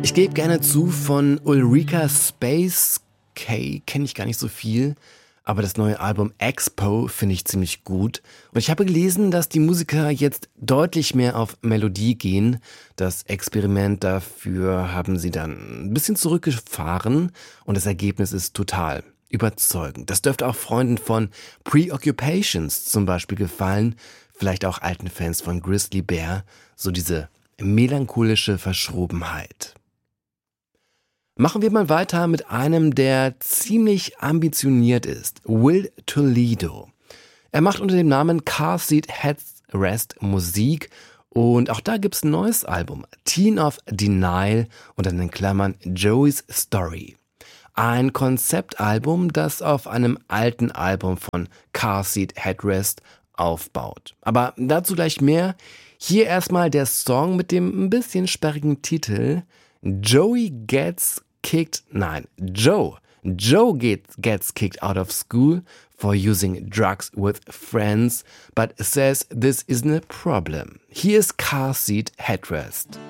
Ich gebe gerne zu, von Ulrika Space K kenne ich gar nicht so viel, aber das neue Album Expo finde ich ziemlich gut. Und ich habe gelesen, dass die Musiker jetzt deutlich mehr auf Melodie gehen. Das Experiment dafür haben sie dann ein bisschen zurückgefahren und das Ergebnis ist total überzeugend. Das dürfte auch Freunden von Preoccupations zum Beispiel gefallen, vielleicht auch alten Fans von Grizzly Bear, so diese melancholische Verschrobenheit. Machen wir mal weiter mit einem, der ziemlich ambitioniert ist, Will Toledo. Er macht unter dem Namen Car Seat Headrest Musik und auch da gibt's ein neues Album, Teen of Denial und in den Klammern Joey's Story. Ein Konzeptalbum, das auf einem alten Album von Car Seat Headrest aufbaut. Aber dazu gleich mehr. Hier erstmal der Song mit dem ein bisschen sperrigen Titel Joe gets kicked out of school for using drugs with friends, but says this isn't a problem. Here is Car Seat Headrest.